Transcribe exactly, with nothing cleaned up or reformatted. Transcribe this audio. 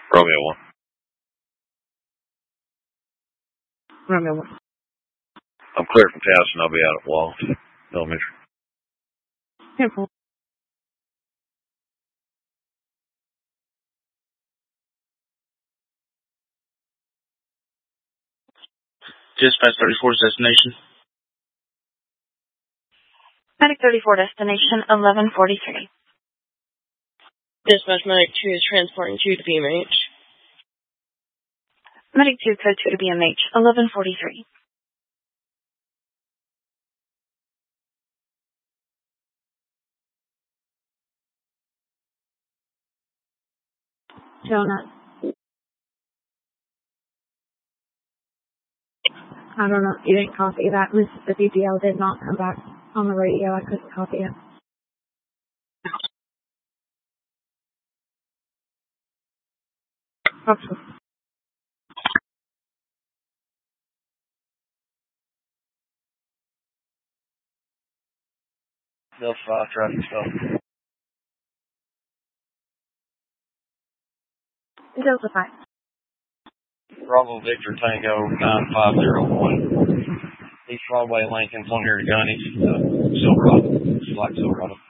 Romeo one. Romeo one. I'm clear from Towson. I'll be out at Wall Elementary. Careful. Dispatch thirty-four's destination. Medic thirty-four destination eleven forty-three. Dispatch Medic two is transporting two to B M H. Medic two, code two to B M H eleven forty-three. Donut. I don't know. You didn't copy that. Mississippi D L did not come back on the radio. I couldn't copy it. Okay. Delta five, traffic stop. Delta five. Bravo Victor Tango nine five zero one. East Broadway, Lincoln, on here to Gunny's, uh, Silverado. It's like Silverado.